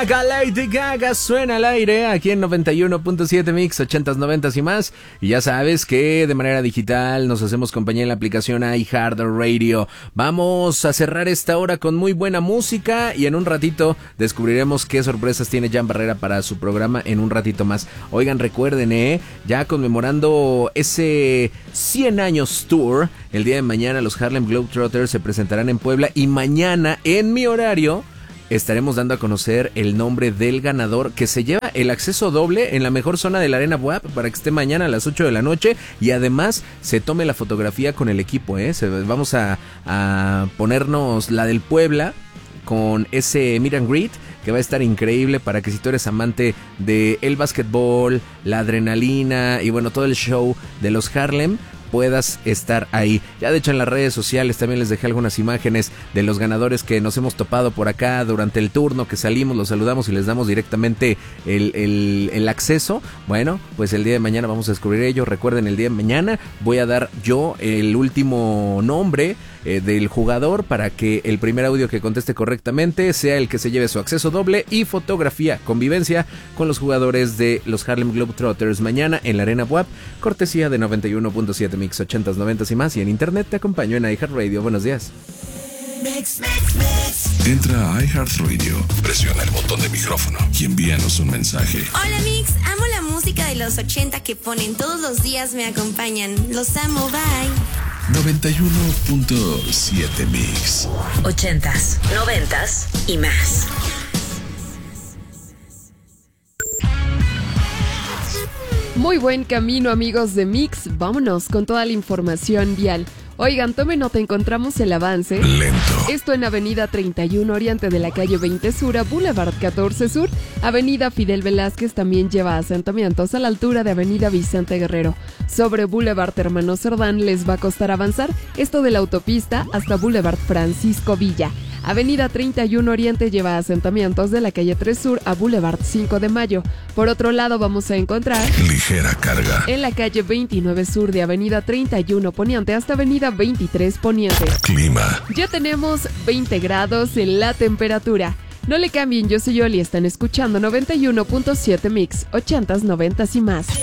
Lady Gaga suena al aire aquí en 91.7 Mix, 80s, 90s y más. Y ya sabes que de manera digital nos hacemos compañía en la aplicación iHeartRadio. Vamos a cerrar esta hora con muy buena música y en un ratito descubriremos qué sorpresas tiene Jan Barrera para su programa en un ratito más. Oigan, recuerden, ya conmemorando ese 100 años tour, el día de mañana los Harlem Globetrotters se presentarán en Puebla y mañana en mi horario estaremos dando a conocer el nombre del ganador que se lleva el acceso doble en la mejor zona de la Arena WAP para que esté mañana a las 8 de la noche y además se tome la fotografía con el equipo. Vamos a ponernos la del Puebla con ese meet and greet que va a estar increíble para que si tú eres amante de el básquetbol, la adrenalina y bueno, todo el show de los Harlem, puedas estar ahí. Ya de hecho en las redes sociales también les dejé algunas imágenes de los ganadores que nos hemos topado por acá durante el turno que salimos, los saludamos y les damos directamente el acceso. Bueno, pues el día de mañana vamos a descubrir ello. Recuerden, el día de mañana voy a dar yo el último nombre del jugador para que el primer audio que conteste correctamente sea el que se lleve su acceso doble y fotografía, convivencia con los jugadores de los Harlem Globetrotters mañana en la Arena WAP, cortesía de 91.7 Mix, 80s, 90s y más, y en internet te acompaño en iHeartRadio. Buenos días. Entra a iHeartRadio, presiona el botón de micrófono y envíanos un mensaje. Hola Mix, amo la música de los 80 que ponen todos los días, me acompañan. Los amo, bye. 91.7 Mix. 80s, 90s y más. Muy buen camino, amigos de Mix. Vámonos con toda la información vial. Oigan, tomen nota, encontramos el avance. Lento. Esto en Avenida 31 Oriente de la calle 20 Sur a Boulevard 14 Sur. Avenida Fidel Velázquez también lleva asentamientos a la altura de Avenida Vicente Guerrero. Sobre Boulevard Hermano Cerdán les va a costar avanzar, esto de la autopista hasta Boulevard Francisco Villa. Avenida 31 Oriente lleva asentamientos de la calle 3 Sur a Boulevard 5 de Mayo. Por otro lado vamos a encontrar ligera carga en la calle 29 Sur de Avenida 31 Poniente hasta Avenida 23 Poniente. Clima. Ya tenemos 20 grados en la temperatura. No le cambien, yo soy Yoli, están escuchando 91.7 Mix, 80s, 90s y más.